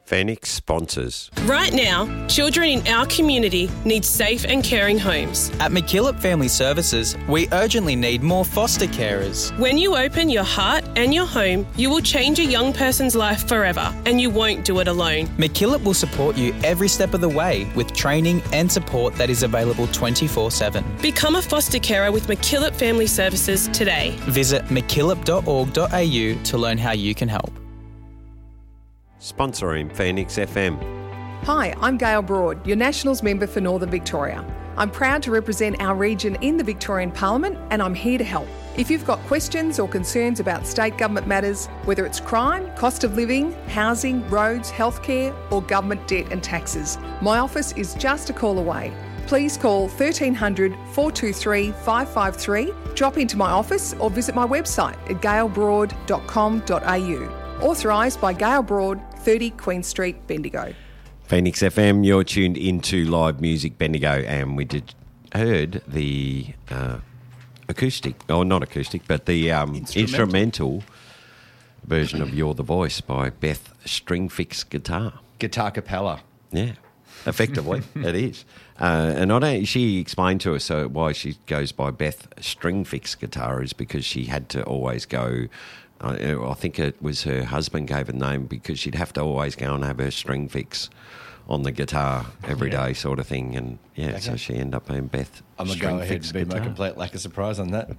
Phoenix sponsors. Right now, children in our community need safe and caring homes. At McKillop Family Services, we urgently need more foster carers. When you open your heart and your home, you will change a young person's life forever, and you won't do it alone. McKillop will support you every step of the way with training and support that is available 24/7. Become a foster carer with McKillop Family Services today. Visit mckillop.org.au to learn how you can help. Sponsoring Phoenix FM. Hi, I'm Gail Broad, your Nationals member for Northern Victoria. I'm proud to represent our region in the Victorian Parliament, and I'm here to help. If you've got questions or concerns about state government matters, whether it's crime, cost of living, housing, roads, healthcare, or government debt and taxes, my office is just a call away. Please call 1300 423 553, drop into my office or visit my website at gailbroad.com.au. Authorised by Gail Broad, 30 Queen Street, Bendigo. Phoenix FM, you're tuned into live music Bendigo, and we heard the acoustic, or not acoustic, but the instrumental version of You're the Voice by Beth Stringfix Guitar. Guitar Capella. Yeah, effectively, it is. And she explained to us why she goes by Beth Stringfix Guitar is because she had to always go... I think it was her husband gave a name because she'd have to always go and have her string fix on the guitar every day sort of thing. And, so she ended up being Beth. I'm going to go ahead and be my complete lack of surprise on that.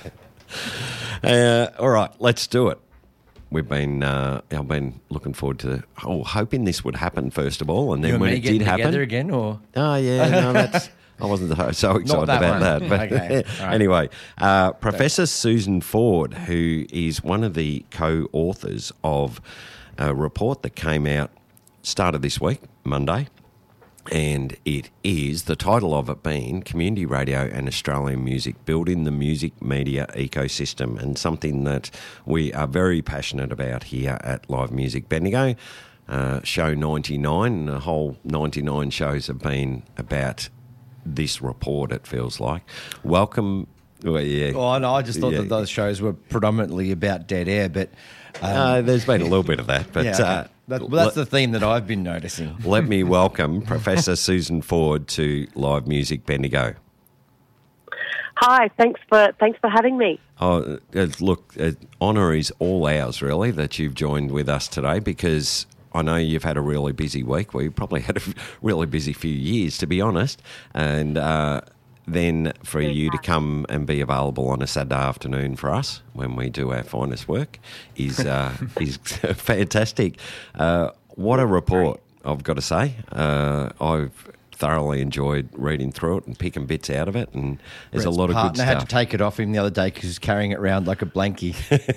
All right, let's do it. I've been looking forward to hoping this would happen first of all. And then when it did happen... together again, or...? Oh, yeah, no, that's... I wasn't so excited about that. But okay. Right. Anyway, Professor Susan Ford, who is one of the co-authors of a report that came out, started this week, Monday, and it is, the title of it being Community Radio and Australian Music, Building the Music Media Ecosystem, and something that we are very passionate about here at Live Music Bendigo. Show 99, and the whole 99 shows have been about this report, it feels like. Welcome. Well, yeah. Oh, no, I just thought that those shows were predominantly about dead air, but... there's been a little bit of that, but... that's the theme that I've been noticing. Let me welcome Professor Susan Ford to Live Music Bendigo. Hi, thanks for having me. Oh, look, honour is all ours, really, that you've joined with us today, because... I know you've had a really busy week. We probably had a really busy few years, to be honest. And then for you to come and be available on a Saturday afternoon for us when we do our finest work is fantastic. What a report, I've got to say. I've thoroughly enjoyed reading through it and picking bits out of it, and there's a lot of good stuff. I had to take it off him the other day because he's carrying it around like a blankie.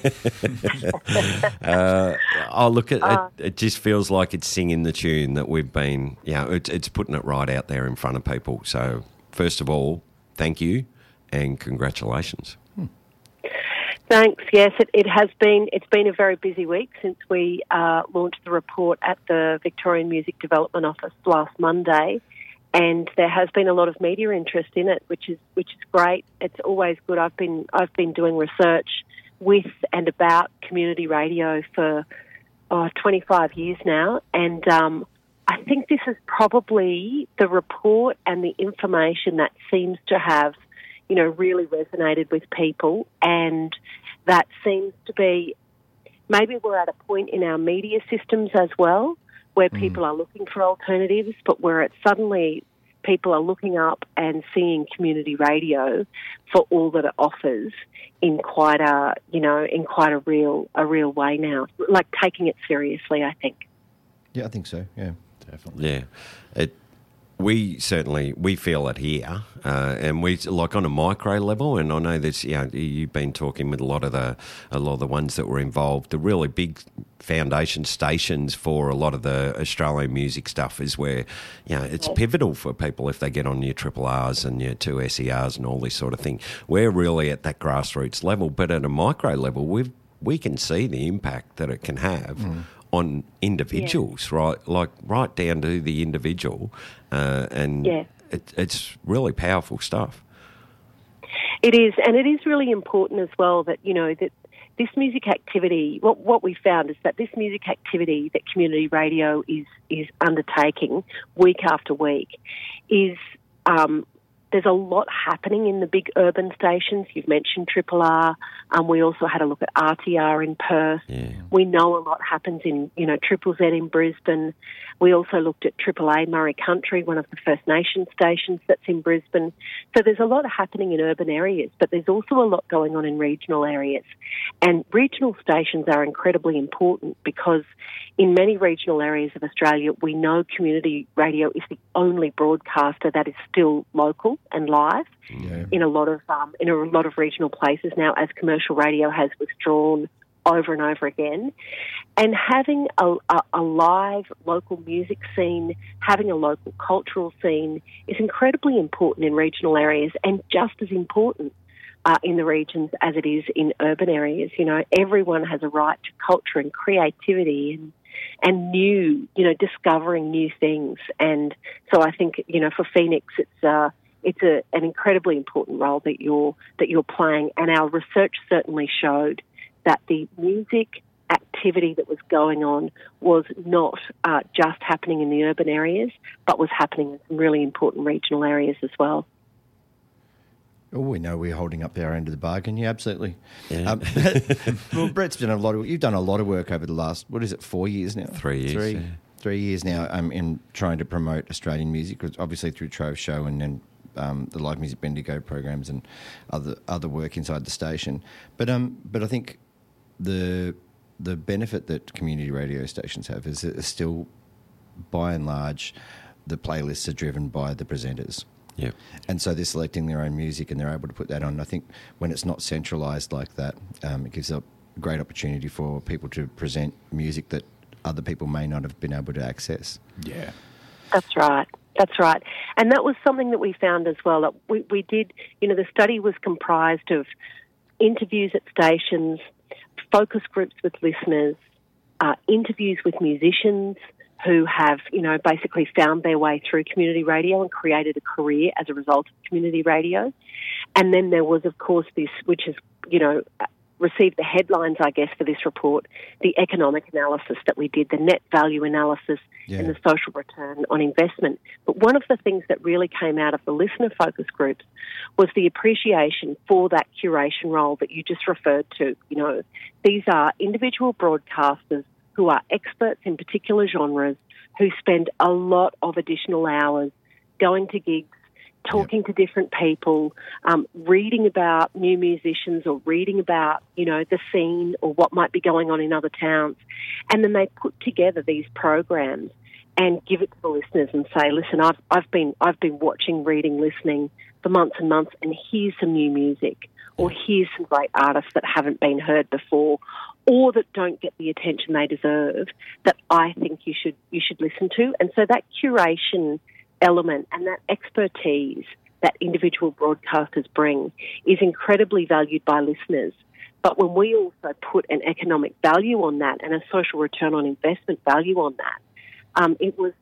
Look at it. It just feels like it's singing the tune that we've been. It's putting it right out there in front of people. So first of all, thank you and congratulations. Thanks. Yes, it has been. It's been a very busy week since we launched the report at the Victorian Music Development Office last Monday. And there has been a lot of media interest in it, which is great. It's always good. I've been doing research with and about community radio for 25 years now, and I think this is probably the report and the information that seems to have, really resonated with people, and that seems to be maybe we're at a point in our media systems as well, where people are looking for alternatives, but where it's suddenly people are looking up and seeing community radio for all that it offers in quite a real way now, like taking it seriously, I think. Yeah, I think so. Yeah, definitely. Yeah, we feel it here, and we like on a micro level. And I know that you've been talking with a lot of the ones that were involved. The really big foundation stations for a lot of the Australian music stuff is where it's pivotal for people if they get on your triple R's and your 2 SERs and all this sort of thing. We're really at that grassroots level, but at a micro level, we can see the impact that it can have on individuals, right? Like right down to the individual, it's really powerful stuff. It is, and it is really important as well that that this music activity, what we found is that this music activity that community radio is undertaking week after week is there's a lot happening in the big urban stations. You've mentioned Triple R. We also had a look at RTR in Perth. Yeah. We know a lot happens in, Triple Z in Brisbane. We also looked at Triple A Murray Country, one of the First Nations stations that's in Brisbane. So there's a lot happening in urban areas, but there's also a lot going on in regional areas. And regional stations are incredibly important because in many regional areas of Australia, we know community radio is the only broadcaster that is still local and live in a lot of regional places now, as commercial radio has withdrawn over and over again. And having a live local music scene, having a local cultural scene is incredibly important in regional areas, and just as important in the regions as it is in urban areas. Everyone has a right to culture and creativity and new, discovering new things. And so I think, for Phoenix, it's an incredibly important role that you're playing. And our research certainly showed that the music activity that was going on was not just happening in the urban areas, but was happening in some really important regional areas as well. Oh, we know we're holding up our end of the bargain. Yeah, absolutely. Yeah. Well, Brett's done you've done a lot of work over the last, 4 years now? 3 years. 3 years now in trying to promote Australian music, obviously through Trove Show and then the Live Music Bendigo programs and other work inside the station. But I think the benefit that community radio stations have is that still, by and large, the playlists are driven by the presenters. Yeah. And so they're selecting their own music and they're able to put that on. I think when it's not centralised like that, it gives a great opportunity for people to present music that other people may not have been able to access. Yeah. That's right. That's right. And that was something that we found as well. We did, the study was comprised of interviews at stations, focus groups with listeners, interviews with musicians who have, basically found their way through community radio and created a career as a result of community radio. And then there was, of course, this, which has, received the headlines, I guess, for this report, the economic analysis that we did, the net value analysis and the social return on investment. But one of the things that really came out of the listener focus groups was the appreciation for that curation role that you just referred to. These are individual broadcasters who are experts in particular genres, who spend a lot of additional hours going to gigs, talking to different people, reading about new musicians or reading about, the scene or what might be going on in other towns. And then they put together these programs and give it to the listeners and say, listen, I've been watching, reading, listening for months and months, and here's some new music, or here's some great artists that haven't been heard before, or that don't get the attention they deserve, that I think you should listen to. And so that curation element and that expertise that individual broadcasters bring is incredibly valued by listeners. But when we also put an economic value on that and a social return on investment value on that, it was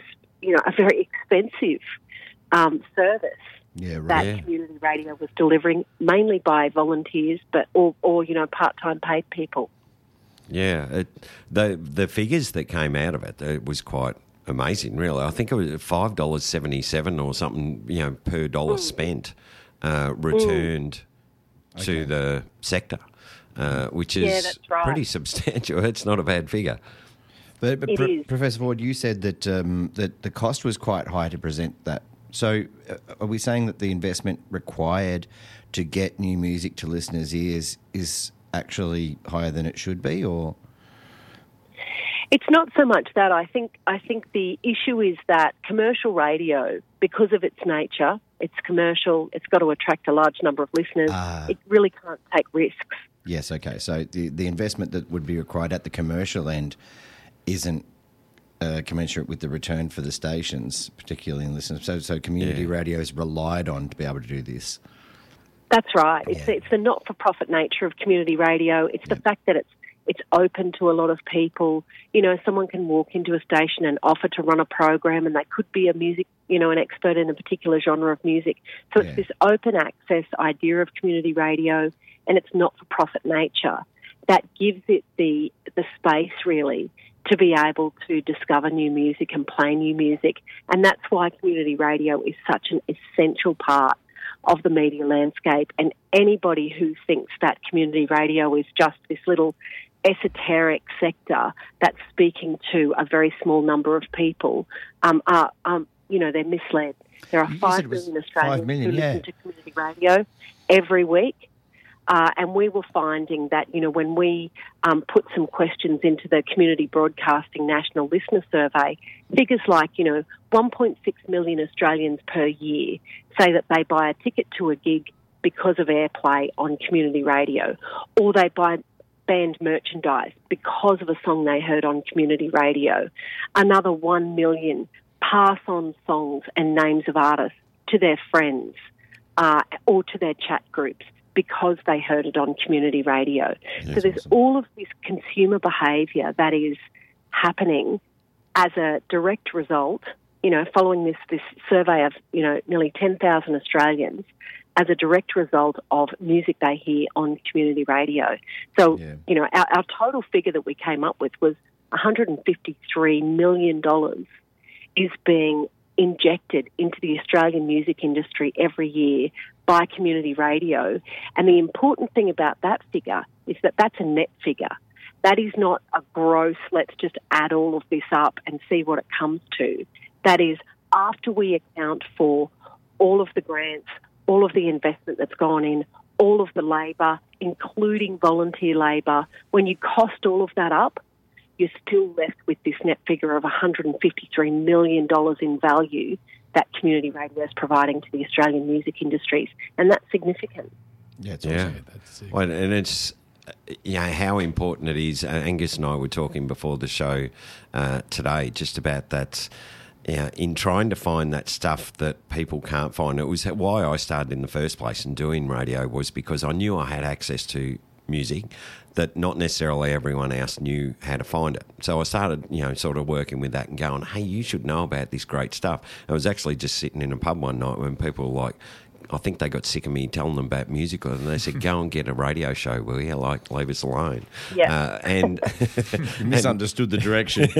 a very expensive service that community radio was delivering, mainly by volunteers, but or part-time paid people. Yeah, the figures that came out of it was quite amazing, really. I think it was $5.77 or something, per dollar spent returned to the sector, which is pretty substantial. It's not a bad figure. But Professor Ford, you said that that the cost was quite high to present that. So are we saying that the investment required to get new music to listeners' ears is actually higher than it should be, or? It's not so much that. I think the issue is that commercial radio, because of its nature, it's commercial, it's got to attract a large number of listeners, it really can't take risks. Yes, okay. So the investment that would be required at the commercial end isn't commensurate with the return for the stations, particularly in listeners. So community radio is relied on to be able to do this. That's right. It's the not-for-profit nature of community radio. It's the fact that it's open to a lot of people. Someone can walk into a station and offer to run a program, and they could be an expert in a particular genre of music. So it's this open access idea of community radio, and it's not-for-profit nature. that gives it the space really to be able to discover new music and play new music. And that's why community radio is such an essential part of the media landscape. And anybody who thinks that community radio is just this little esoteric sector that's speaking to a very small number of people, they're misled. There are 5 million Australians who listen to community radio every week. And we were finding that, when we put some questions into the Community Broadcasting National Listener Survey, figures like, 1.6 million Australians per year say that they buy a ticket to a gig because of airplay on community radio, or they buy band merchandise because of a song they heard on community radio. Another 1 million pass on songs and names of artists to their friends or to their chat groups because they heard it on community radio. Yes, so there's awesome. All of this consumer behaviour that is happening as a direct result, following this survey of, nearly 10,000 Australians, as a direct result of music they hear on community radio. So, our total figure that we came up with was $153 million is being injected into the Australian music industry every year by community radio. And the important thing about that figure is that that's a net figure. That is not a gross, let's just add all of this up and see what it comes to. That is after we account for all of the grants, all of the investment that's gone in, all of the labour, including volunteer labour. When you cost all of that up, you're still left with this net figure of $153 million in value that community radio is providing to the Australian music industries, and that's significant. Yeah, it's awesome. Well, and it's how important it is. Angus and I were talking before the show today just about that. In trying to find that stuff that people can't find. It was why I started in the first place in doing radio, was because I knew I had access to music that not necessarily everyone else knew how to find it. So I started, sort of working with that and going, hey, you should know about this great stuff. I was actually just sitting in a pub one night when people were like, I think they got sick of me telling them about music, and they said, go and get a radio show, will you? Leave us alone. Yeah. And you misunderstood the direction.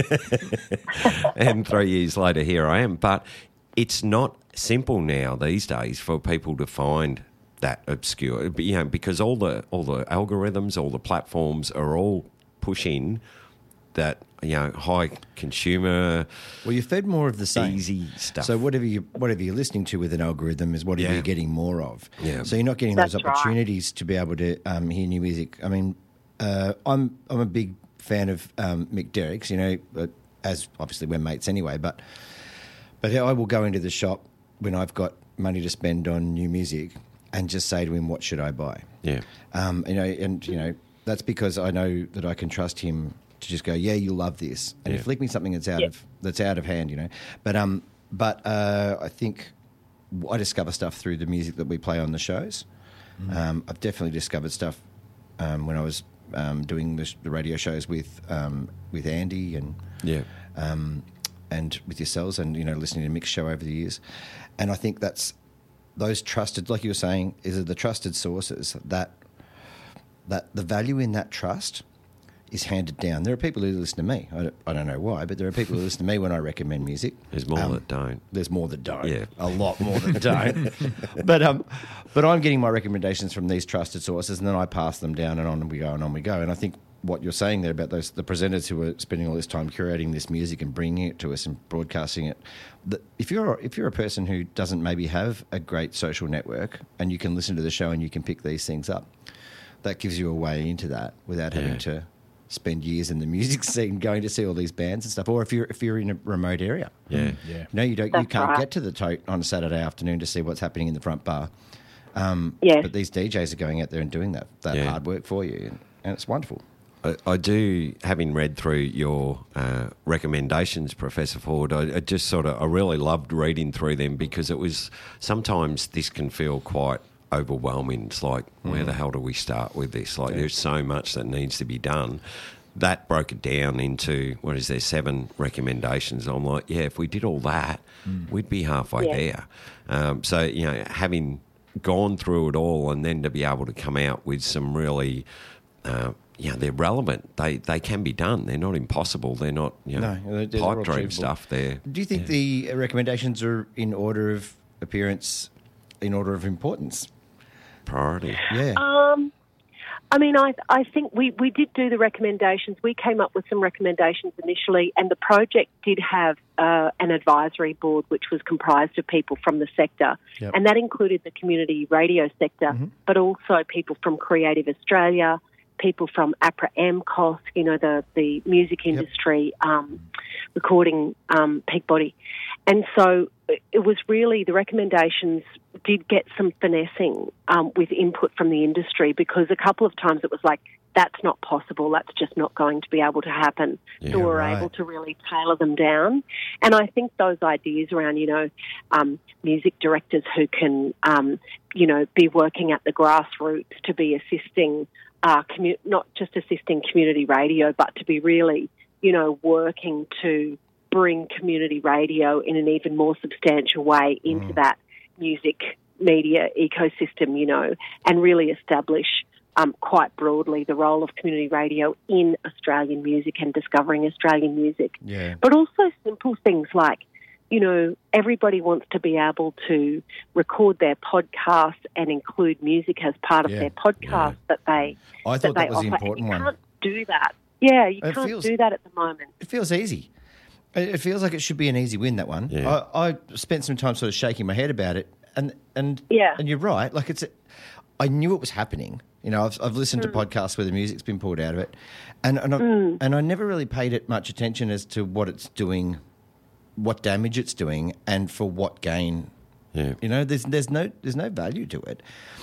And 3 years later, here I am. But it's not simple now these days for people to find that obscure, because all the algorithms, all the platforms are all pushing that high consumer. Well, you fed more of the same easy stuff. So whatever you're listening to with an algorithm is whatever you're getting more of. Yeah. So you're not getting those opportunities to be able to hear new music. I mean, I'm a big fan of Mick Derrick's. As obviously we're mates anyway. But I will go into the shop when I've got money to spend on new music and just say to him, what should I buy? Yeah. That's because I know that I can trust him to just go, yeah, you'll love this, and he'll flick me something that's out of hand, But I think I discover stuff through the music that we play on the shows. I've definitely discovered stuff when I was doing the radio shows with Andy and with yourselves, and listening to Mick's show over the years. And I think that's those trusted, like you were saying, is the trusted sources that the value in that trust is handed down. There are people who listen to me. I don't know why, but there are people who listen to me when I recommend music. There's more that don't. There's more that don't. Yeah. A lot more that don't. But I'm getting my recommendations from these trusted sources, and then I pass them down, and on we go, and on we go. And I think what you're saying there about the presenters who are spending all this time curating this music and bringing it to us and broadcasting it, if you're a person who doesn't maybe have a great social network and you can listen to the show and you can pick these things up, that gives you a way into that without having to spend years in the music scene going to see all these bands and stuff. Or if you're in a remote area, you can't get to the Tote on a Saturday afternoon to see what's happening in the front bar. But these DJs are going out there and doing that hard work for you, and it's wonderful. I do, having read through your recommendations, Professor Ford, I really loved reading through them, because it was, sometimes this can feel quite overwhelming. It's like, where the hell do we start with this? There's so much that needs to be done. That broke it down into, 7 recommendations. I'm like, if we did all that, we'd be halfway there. So, having gone through it all, and then to be able to come out with some really they're relevant. They can be done. They're not impossible. They're not they're pipe all dream achievable. stuff. They're. Do you think the recommendations are in order of appearance, in order of importance? Priority. Yeah. I mean, I think we did do the recommendations. We came up with some recommendations initially, and the project did have an advisory board which was comprised of people from the sector, Yep. and that included the community radio sector, but also people from Creative Australia, people from APRA MCOS, the music industry, recording peak body. And so it was really, the recommendations did get some finessing with input from the industry, because a couple of times it was like, that's not possible, that's just not going to be able to happen. Yeah, so we're right. able to really tailor them down. And I think those ideas around, music directors who can, be working at the grassroots to be assisting, not just assisting community radio, but to be really, working to bring community radio in an even more substantial way into that music media ecosystem, and really establish quite broadly the role of community radio in Australian music and discovering Australian music. Yeah. But also simple things like, everybody wants to be able to record their podcast and include music as part of their podcast that they I thought that was the offer. important And one. you can't do that. Yeah, you It can't feels- do that at the moment. It feels easy. It feels like it should be an easy win, that one. Yeah. I spent some time sort of shaking my head about it, and Yeah. and you're right. Like I knew it was happening. I've listened to podcasts where the music's been pulled out of it, and I never really paid it much attention as to what it's doing, what damage it's doing, and for what gain. Yeah. There's no value to it.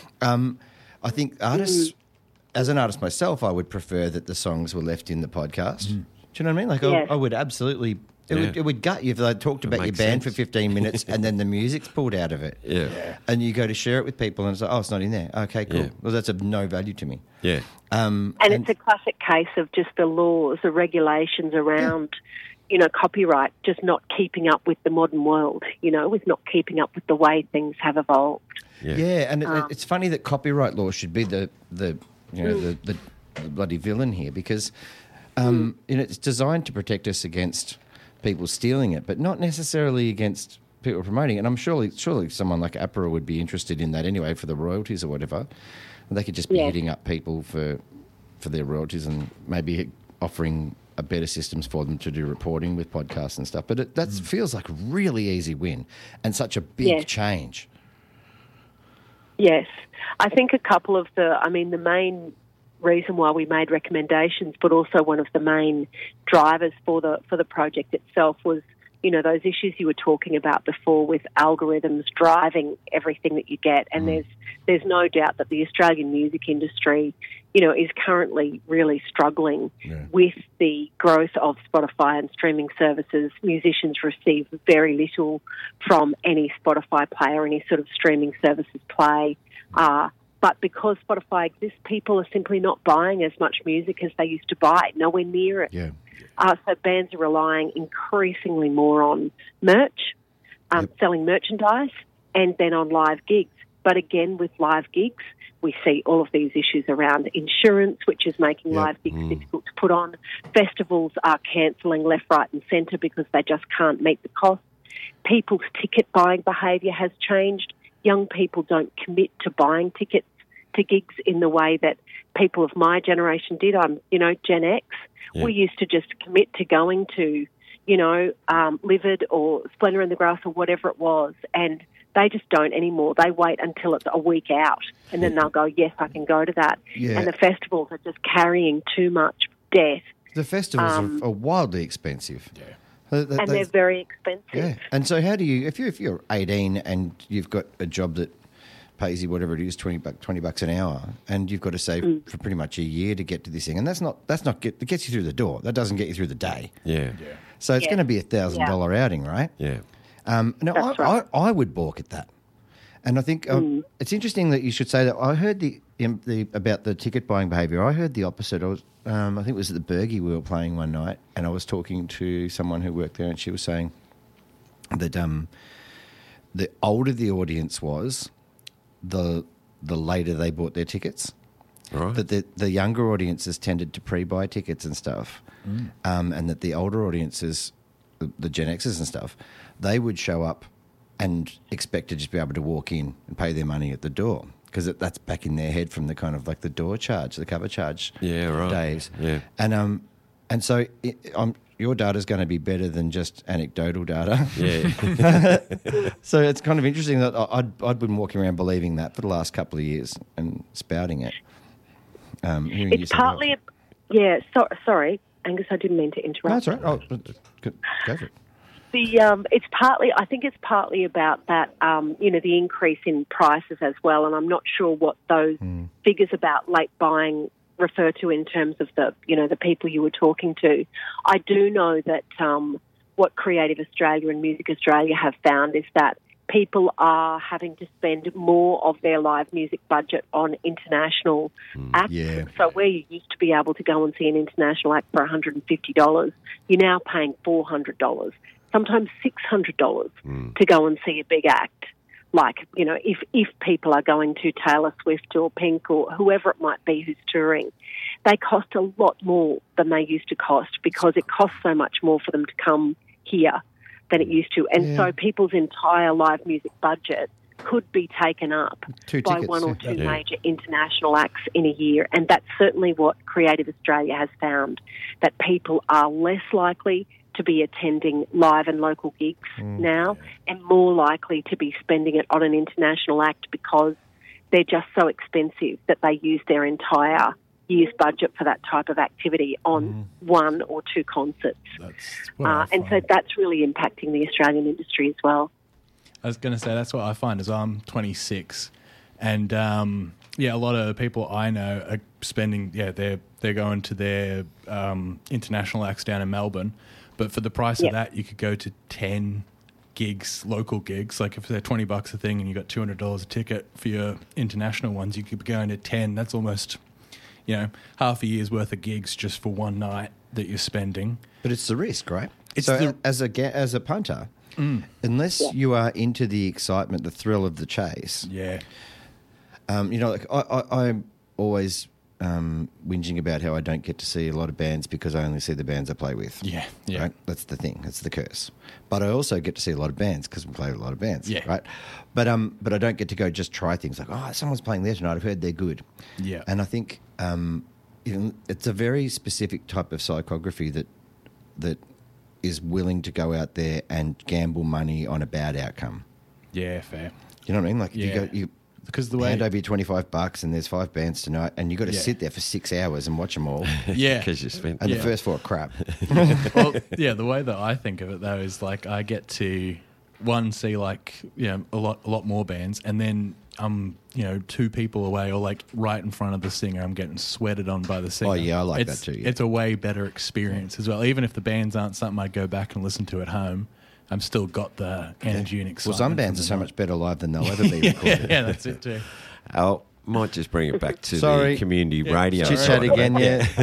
I think artists, as an artist myself, I would prefer that the songs were left in the podcast. Do you know what I mean? Like Yes. I would absolutely. It would gut you if they talked about your makes band sense. for 15 minutes and then the music's pulled out of it. Yeah. And you go to share it with people and it's like, oh, it's not in there. Okay, cool. Yeah. Well, that's of no value to me. Yeah. And it's a classic case of just the laws, the regulations around, copyright just not keeping up with the modern world, with not keeping up with the way things have evolved. Yeah, and it's funny that copyright law should be the bloody villain here, because it's designed to protect us against people stealing it, but not necessarily against people promoting it. And I'm surely someone like APRA would be interested in that anyway, for the royalties or whatever. And they could just be hitting up people for their royalties and maybe offering a better systems for them to do reporting with podcasts and stuff. But that feels like a really easy win and such a big change. Yes. I think a couple of the main reason why we made recommendations, but also one of the main drivers for the project itself was, those issues you were talking about before with algorithms driving everything that you get. And there's no doubt that the Australian music industry, is currently really struggling with the growth of Spotify and streaming services. Musicians receive very little from any Spotify play or any sort of streaming services play. But because Spotify exists, people are simply not buying as much music as they used to buy, nowhere near it. Yeah. So bands are relying increasingly more on merch, selling merchandise, and then on live gigs. But again, with live gigs, we see all of these issues around insurance, which is making live gigs difficult to put on. Festivals are cancelling left, right and centre because they just can't meet the cost. People's ticket buying behaviour has changed. Young people don't commit to buying tickets to gigs in the way that people of my generation did. I'm, Gen X. Yeah. We used to just commit to going to, Livid or Splendour in the Grass or whatever it was, and they just don't anymore. They wait until it's a week out, and then they'll go, yes, I can go to that. Yeah. And the festivals are just carrying too much debt. The festivals are wildly expensive. Yeah. And they're very expensive. Yeah. And so how do you, if you're 18 and you've got a job that pays you whatever it is, $20 an hour, and you've got to save for pretty much a year to get to this thing, and it gets you through the door. That doesn't get you through the day. Yeah. So it's going to be $1,000 outing, right? Yeah. Now, I would balk at that. And I think it's interesting that you should say that. I heard about the ticket buying behaviour. I heard the opposite. I think it was at the Bergie we were playing one night, and I was talking to someone who worked there, and she was saying that the older the audience was, the later they bought their tickets. Right. That the younger audiences tended to pre-buy tickets and stuff, and that the older audiences, the Gen Xers and stuff, they would show up and expect to just be able to walk in and pay their money at the door, because that's back in their head from the kind of like the door charge, the cover charge days. Yeah. And so your data's going to be better than just anecdotal data. Yeah. So it's kind of interesting that I'd been walking around believing that for the last couple of years and spouting it. It's partly, sorry, Angus, I didn't mean to interrupt. No, that's all right. Go for it. I think it's partly about that, the increase in prices as well, and I'm not sure what those figures about late buying refer to in terms of the people you were talking to. I do know that what Creative Australia and Music Australia have found is that people are having to spend more of their live music budget on international acts. Yeah. So where you used to be able to go and see an international act for $150, you're now paying $400, sometimes $600 to go and see a big act. Like, if people are going to Taylor Swift or Pink or whoever it might be who's touring, they cost a lot more than they used to cost, because it costs so much more for them to come here than it used to. And so people's entire live music budget could be taken up by one or two major international acts in a year. And that's certainly what Creative Australia has found, that people are less likely to be attending live and local gigs now, and more likely to be spending it on an international act, because they're just so expensive that they use their entire year's budget for that type of activity on one or two concerts. And so that's really impacting the Australian industry as well. I was going to say, that's what I find as I'm 26, and a lot of people I know are spending, they're going to their international acts down in Melbourne. But for the price of that, you could go to 10 gigs, local gigs. Like if they're $20 a thing and you got $200 a ticket for your international ones, you could be going to 10. That's almost, half a year's worth of gigs just for one night that you're spending. But it's the risk, right? It's as a punter, unless you are into the excitement, the thrill of the chase. Yeah. I'm always whinging about how I don't get to see a lot of bands because I only see the bands I play with. Yeah. Right? That's the thing. That's the curse. But I also get to see a lot of bands because we play with a lot of bands. Yeah. Right? But I don't get to go just try things like, someone's playing there tonight. I've heard they're good. Yeah. And I think it's a very specific type of psychography that is willing to go out there and gamble money on a bad outcome. Yeah, fair. You know what I mean? Like you because the way hand over your $25 and there's 5 bands tonight, and you've got to sit there for 6 hours and watch them all. Yeah, because you spent. And the first 4 are crap. Well, the way that I think of it though is like I get to see like a lot more bands, and then I'm 2 people away or like right in front of the singer. I'm getting sweated on by the singer. Oh yeah, I like that too. Yeah. It's a way better experience as well. Even if the bands aren't something I'd go back and listen to at home, I'm still got the energy and excitement. Well, some bands are so much better live than they'll ever be recorded. Yeah, that's it too. Might just bring it back to the community radio. Chit chat again,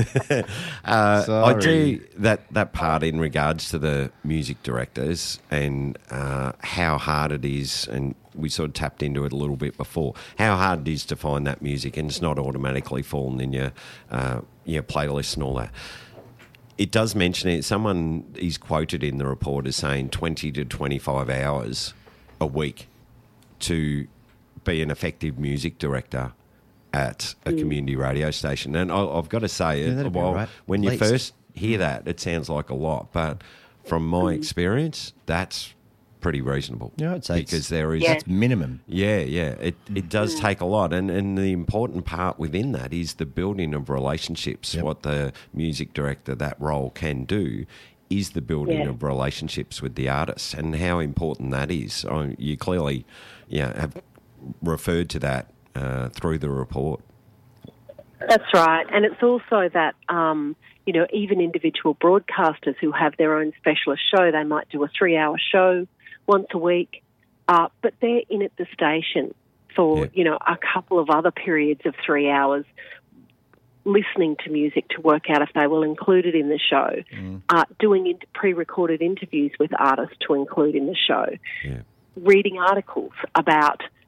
I do that part in regards to the music directors and how hard it is, and we sort of tapped into it a little bit before, how hard it is to find that music, and it's not automatically falling in your playlist and all that. It does mention it. Someone is quoted in the report as saying 20 to 25 hours a week to be an effective music director at a community radio station. And I've got to say, when you first hear that, it sounds like a lot. But from my experience, that's pretty reasonable. Yeah, I'd say because there is that's minimum. Yeah. It does take a lot, and the important part within that is the building of relationships. Yep. What the music director, that role, can do is the building of relationships with the artists, and how important that is. You clearly, have referred to that through the report. That's right, and it's also that even individual broadcasters who have their own specialist show, they might do a 3-hour show once a week, but they're in at the station for a couple of other periods of 3 hours, listening to music to work out if they will include it in the show, doing pre-recorded interviews with artists to include in the show, reading articles about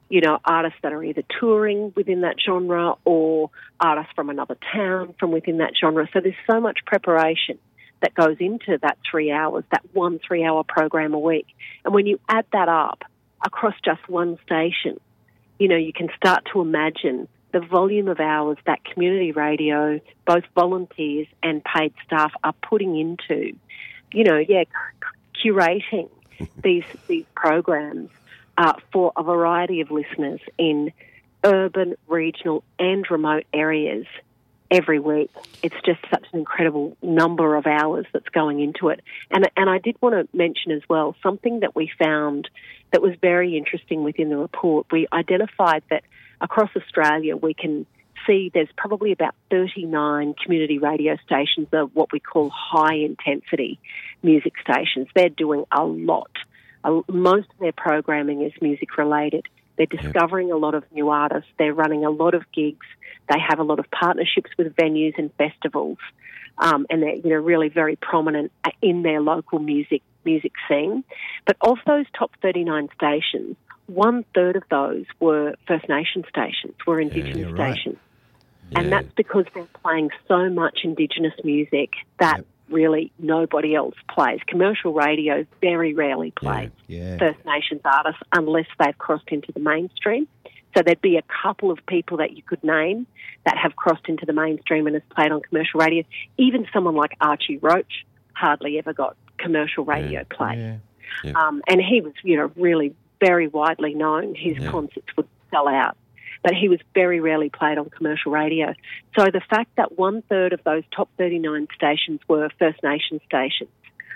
you know, artists that are either touring within that genre or artists from another town from within that genre. So there's so much preparation that goes into that 3 hours, that 1 3-hour program a week. And when you add that up across just one station, you know, you can start to imagine the volume of hours that community radio, both volunteers and paid staff, are putting into, you know, curating these programs for a variety of listeners in urban, regional and remote areas every week. It's just such an incredible number of hours that's going into it. And I did want to mention as well something that we found that was very interesting within the report. We identified that across Australia we can see there's probably about 39 community radio stations that are what we call high-intensity music stations. They're doing a lot. Most of their programming is music-related. They're discovering a lot of new artists. They're running a lot of gigs. They have a lot of partnerships with venues and festivals, and they're, you know, really very prominent in their local music scene. But of those top 39 stations, 1/3 of those were First Nation stations, were Indigenous stations. Yeah. And that's because they're playing so much Indigenous music that really nobody else plays. Commercial radio very rarely plays First Nations artists unless they've crossed into the mainstream. So there'd be a couple of people that you could name that have crossed into the mainstream and has played on commercial radio. Even someone like Archie Roach hardly ever got commercial radio play. And he was, you know, really very widely known. His concerts would sell out. But he was very rarely played on commercial radio. So the fact that 1/3 of those top 39 stations were First Nation stations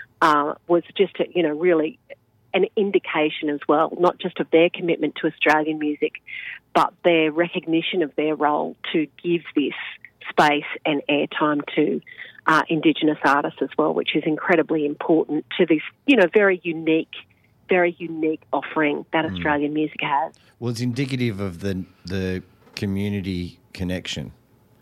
was just, you know, really an indication as well, not just of their commitment to Australian music, but their recognition of their role to give this space and airtime to Indigenous artists as well, which is incredibly important to this, you know, very unique offering that Australian music has. Well, it's indicative of the community connection.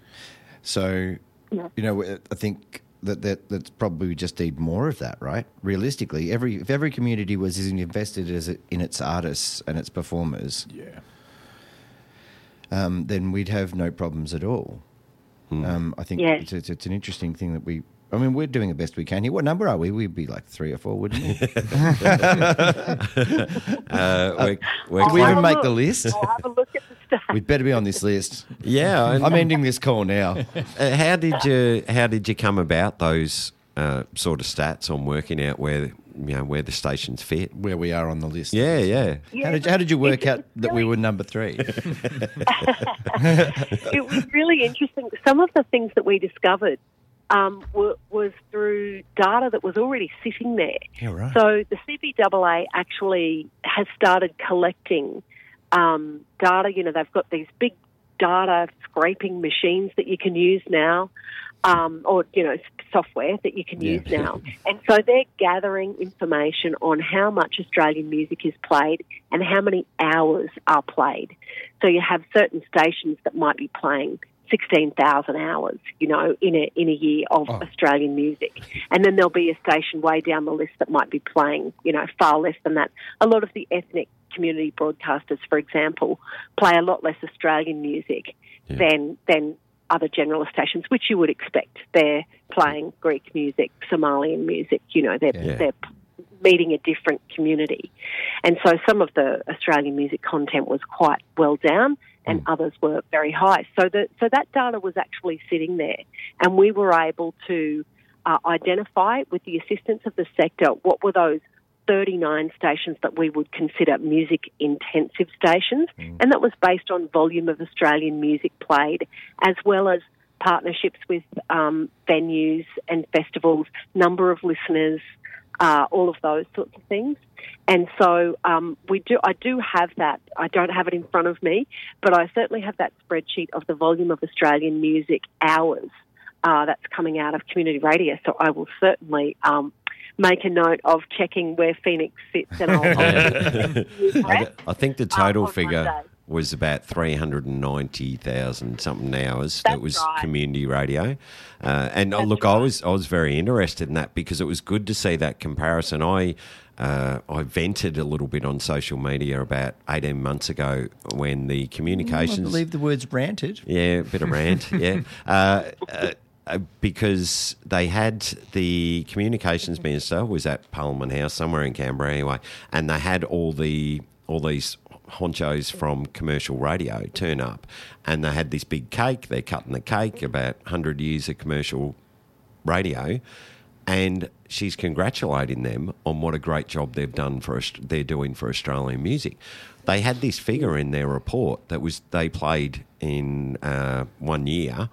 So, you know, I think that's probably just need more of that, right? Realistically, if every community was as invested in its artists and its performers, then we'd have no problems at all. I think it's an interesting thing that we're doing the best we can here. What number are we? We'd be like 3 or 4, wouldn't we? Did we even make the list? I'll have a look at the stats. We'd better be on this list. Yeah. I'm ending this call now. How did you come about those sort of stats on working out where the stations fit? Where we are on the list. Yeah. How did you work out that we were number 3? It was really interesting. Some of the things that we discovered was through data that was already sitting there. Yeah, right. So the CBAA actually has started collecting data. You know, they've got these big data scraping machines that you can use now, or, you know, software that you can use now. And so they're gathering information on how much Australian music is played and how many hours are played. So you have certain stations that might be playing 16,000 hours, you know, in a year of Australian music. And then there'll be a station way down the list that might be playing, you know, far less than that. A lot of the ethnic community broadcasters, for example, play a lot less Australian music than other generalist stations, which you would expect. They're playing Greek music, Somalian music, you know, they're meeting a different community. And so some of the Australian music content was quite well down, and others were very high. So that data was actually sitting there, and we were able to identify, with the assistance of the sector, what were those 39 stations that we would consider music-intensive stations, and that was based on volume of Australian music played, as well as partnerships with venues and festivals, number of listeners, all of those sorts of things. And so I do have that. I don't have it in front of me, but I certainly have that spreadsheet of the volume of Australian music hours that's coming out of community radio. So I will certainly make a note of checking where Phoenix sits. And I think the total figure... was about 390,000 something hours. That was right. community radio. Look, right. I was very interested in that because it was good to see that comparison. I vented a little bit on social media about 18 months ago when the communications... I believe the word's ranted. Yeah, a bit of rant, yeah. Because they had the communications minister was at Parliament House somewhere in Canberra anyway, and they had all these honchos from commercial radio turn up, and they had this big cake. They're cutting the cake, about 100 years of commercial radio, and she's congratulating them on what a great job they're doing for Australian music. They had this figure in their report that was they played in 1 year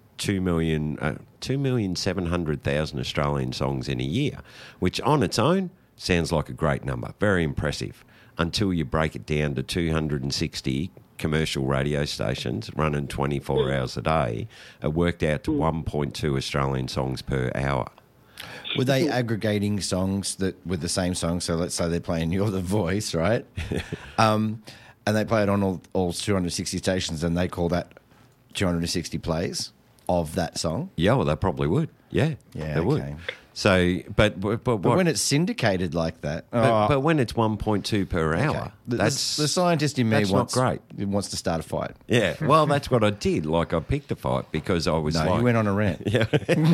2,700,000 Australian songs in a year, which on its own sounds like a great number, very impressive, until you break it down to 260 commercial radio stations running 24 hours a day. It worked out to 1.2 Australian songs per hour. Were they aggregating songs that were the same song? So let's say they're playing You're the Voice, right? And they play it on all 260 stations, and they call that 260 plays of that song? Yeah, well, they probably would. Yeah, they would. So, but when it's syndicated like that, but when it's 1.2 per hour, that's the scientist in me wants to start a fight. Yeah, well, that's what I did. Like I picked a fight because I was you went on a rant. Yeah,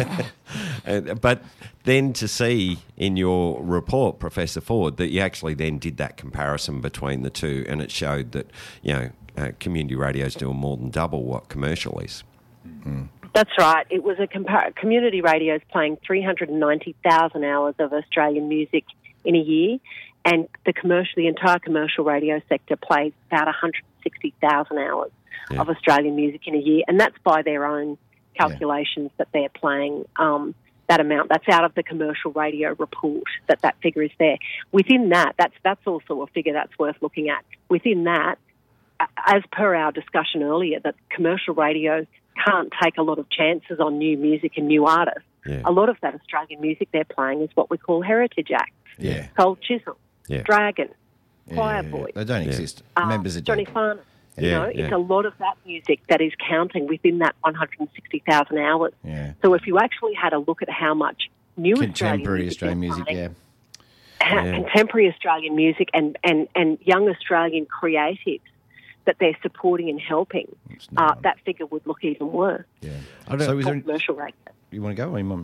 but then to see in your report, Professor Ford, that you actually then did that comparison between the two, and it showed that community radio is doing more than double what commercial is. Mm. That's right. It was community radio is playing 390,000 hours of Australian music in a year, and the entire commercial radio sector plays about 160,000 hours of Australian music in a year, and that's by their own calculations that they're playing that amount. That's out of the commercial radio report that figure is there. Within that's also a figure that's worth looking at. Within that, as per our discussion earlier, that commercial radio can't take a lot of chances on new music and new artists. Yeah. A lot of that Australian music they're playing is what we call heritage acts. Yeah. Cold Chisel, Dragon, Choir Boy. They don't exist. Members of Johnny Farnham. It's a lot of that music that is counting within that 160,000 hours. Yeah. So if you actually had a look at how much new contemporary Australian music, contemporary Australian music and young Australian creatives that they're supporting and helping, that figure would look even worse. Yeah. So is there commercial radio? You want to go, or you want?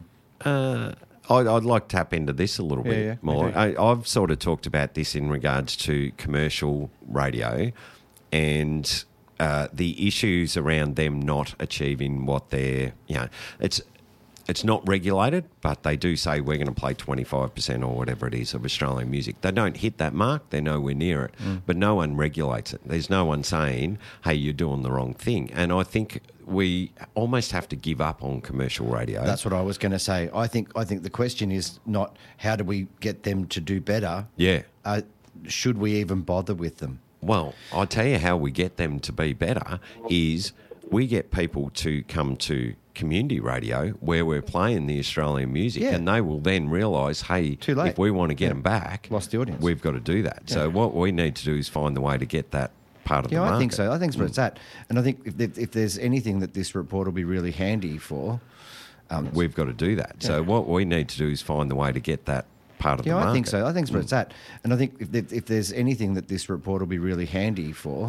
I'd like to tap into this a little bit more. I've sort of talked about this in regards to commercial radio and the issues around them not achieving what they're, it's not regulated, but they do say we're going to play 25% or whatever it is of Australian music. They don't hit that mark. They're nowhere near it. But no one regulates it. There's no one saying, hey, you're doing the wrong thing. And I think we almost have to give up on commercial radio. That's what I was going to say. I think the question is not how do we get them to do better. Yeah. Should we even bother with them? Well, I'll tell you how we get them to be better is we get people to come to community radio where we're playing the Australian music, and they will then realise, hey, if we want to get them back, lost the audience. We've got to do that. So what we need to do is find the way to get that part of the market. I think so. I think that's what it's at. And I think if there's anything that this report will be really handy for... we've got to do that. So what we need to do is find the way to get that part of the market. I think so. I think that's what it's at. And I think if there's anything that this report will be really handy for...